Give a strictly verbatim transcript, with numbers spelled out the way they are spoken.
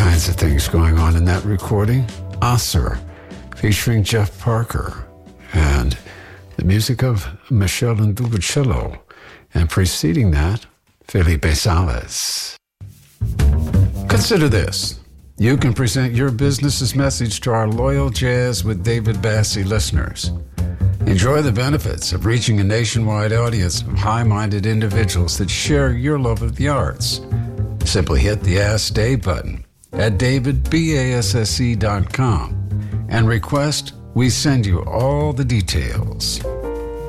kinds of things going on in that recording. Osir, featuring Jeff Parker, and the music of Michelle Ndubucello, and preceding that, Felipe Salas. Consider this. You can present your business's message to our loyal Jazz with David Bassie listeners. Enjoy the benefits of reaching a nationwide audience of high-minded individuals that share your love of the arts. Simply hit the Ask Dave button at david basse dot com and request we send you all the details.